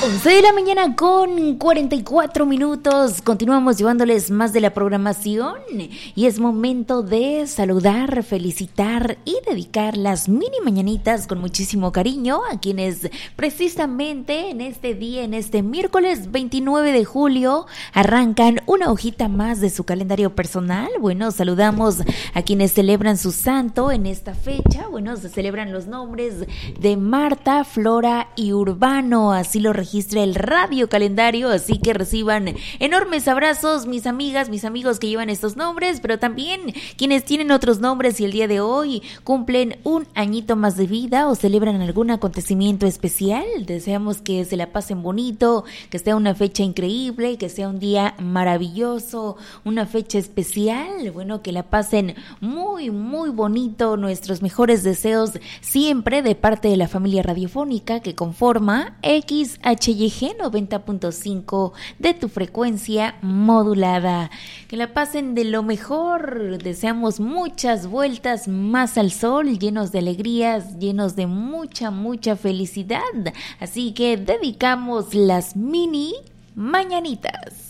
11 de la mañana con 44 minutos. Continuamos llevándoles más de la programación y es momento de saludar, felicitar y dedicar las mini mañanitas con muchísimo cariño a quienes precisamente en este día, en este miércoles 29 de julio, arrancan una hojita más de su calendario personal. Bueno, saludamos a quienes celebran su santo en esta fecha. Bueno, se celebran los nombres de Marta, Flora y Urbano, así lo registra el radio calendario, así que reciban enormes abrazos mis amigas, mis amigos que llevan estos nombres, pero también quienes tienen otros nombres y el día de hoy cumplen un añito más de vida o celebran algún acontecimiento especial. Deseamos que se la pasen bonito, que sea una fecha increíble, que sea un día maravilloso, una fecha especial, bueno, que la pasen muy, muy bonito. Nuestros mejores deseos siempre de parte de la familia radiofónica que conforma XHYG 90.5 de tu frecuencia modulada. Que la pasen de lo mejor. Deseamos muchas vueltas más al sol, llenos de alegrías, llenos de mucha, mucha felicidad. Así que dedicamos las mini mañanitas.